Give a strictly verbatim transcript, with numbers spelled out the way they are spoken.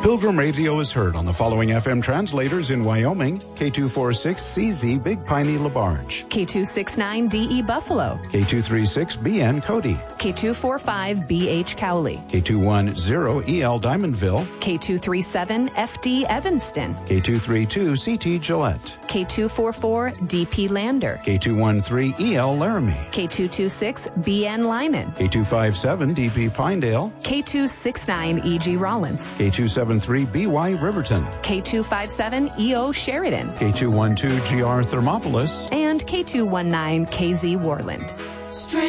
Pilgrim Radio is heard on the following F M translators in Wyoming: K two forty-six C Z Big Piney LaBarge, K two sixty-nine D E Buffalo, K two thirty-six B N Cody, K two forty-five B H Cowley, K two ten E L Diamondville, K two thirty-seven F D Evanston, K two thirty-two C T Gillette, K two forty-four D P Lander, K two thirteen E L Laramie, K two twenty-six B N Lyman, K two fifty-seven D P Pinedale, K two sixty-nine E G Rollins, K two seventy-three B Y Riverton, K two fifty-seven E O Sheridan, K two twelve G R Thermopolis, and K two nineteen K Z Worland.